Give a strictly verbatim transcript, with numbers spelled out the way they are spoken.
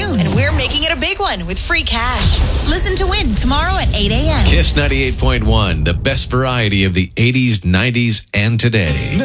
afternoon. And we're making it a big one with free cash. Listen to win tomorrow at eight a.m. Kiss ninety-eight point one, the best variety of the eighties, nineties, and today.